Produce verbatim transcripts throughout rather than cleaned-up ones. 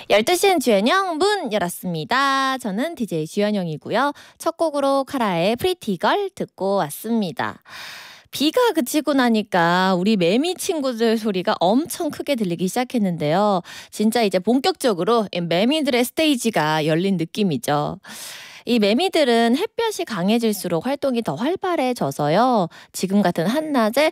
열두 시엔 주현영 문 열었습니다. 저는 디제이 주현영이고요. 첫 곡으로 카라의 프리티걸 듣고 왔습니다. 비가 그치고 나니까 우리 매미 친구들 소리가 엄청 크게 들리기 시작했는데요. 진짜 이제 본격적으로 매미들의 스테이지가 열린 느낌이죠. 이 매미들은 햇볕이 강해질수록 활동이 더 활발해져서요. 지금 같은 한낮에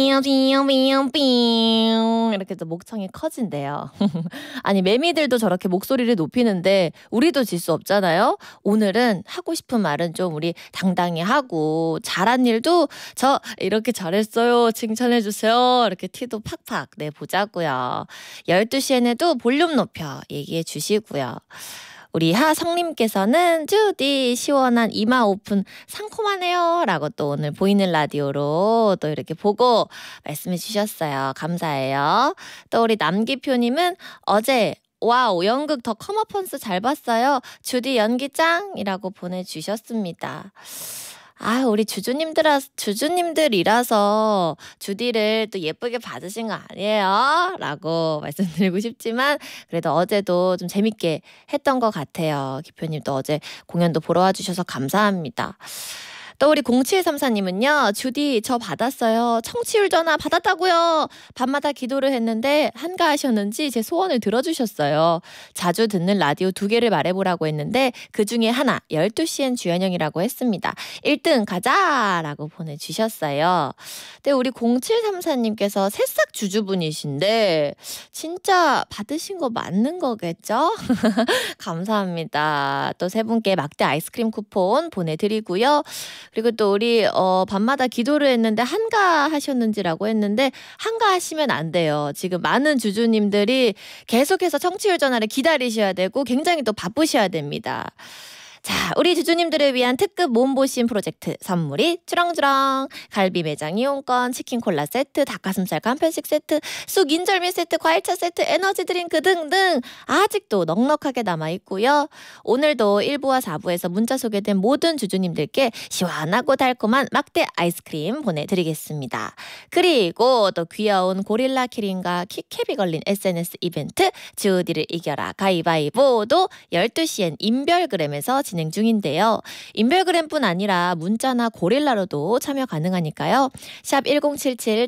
삐용삐용삐용삐용 이렇게 또 목청이 커진대요. 아니 매미들도 저렇게 목소리를 높이는데 우리도 질 수 없잖아요. 오늘은 하고 싶은 말은 좀 우리 당당히 하고 잘한 일도 저 이렇게 잘했어요. 칭찬해주세요. 이렇게 티도 팍팍 내보자고요. 열두 시에도 볼륨 높여 얘기해 주시고요. 우리 하성님께서는 주디 시원한 이마 오픈 상콤하네요 라고 또 오늘 보이는 라디오로 또 이렇게 보고 말씀해 주셨어요. 감사해요. 또 우리 남기표님은 어제 와우 연극 더 커머펀스 잘 봤어요. 주디 연기 짱이라고 보내주셨습니다. 아, 우리 주주님들아, 주주님들이라서 주디를 또 예쁘게 봐주신 거 아니에요? 라고 말씀드리고 싶지만 그래도 어제도 좀 재밌게 했던 것 같아요. 기표님 또 어제 공연도 보러 와주셔서 감사합니다. 또 우리 공칠삼사님은요. 주디 저 받았어요. 청취율 전화 받았다고요. 밤마다 기도를 했는데 한가하셨는지 제 소원을 들어주셨어요. 자주 듣는 라디오 두 개를 말해보라고 했는데 그중에 하나 열두 시엔 주현영이라고 했습니다. 일 등 가자라고 보내주셨어요. 근데 우리 공칠삼사님께서 새싹 주주분이신데 진짜 받으신 거 맞는 거겠죠? 감사합니다. 또 세 분께 막대 아이스크림 쿠폰 보내드리고요. 그리고 또 우리 어, 밤마다 기도를 했는데 한가하셨는지라고 했는데 한가하시면 안 돼요. 지금 많은 주주님들이 계속해서 청취율 전화를 기다리셔야 되고 굉장히 또 바쁘셔야 됩니다. 자, 우리 주주님들을 위한 특급 몸보신 프로젝트 선물이 주렁주렁 갈비 매장 이용권, 치킨 콜라 세트, 닭가슴살 간편식 세트, 쑥 인절미 세트, 과일차 세트, 에너지 드링크 등등 아직도 넉넉하게 남아있고요. 오늘도 일 부와 사 부에서 문자 소개된 모든 주주님들께 시원하고 달콤한 막대 아이스크림 보내드리겠습니다. 그리고 또 귀여운 고릴라 키링과 키캡이 걸린 에스엔에스 이벤트 주디를 이겨라 가위바위보도 열두 시엔 인별그램에서 진행 중인데요. 인별그램뿐 아니라 문자나 고릴라로도 참여 가능하니까요. 샵 일공칠칠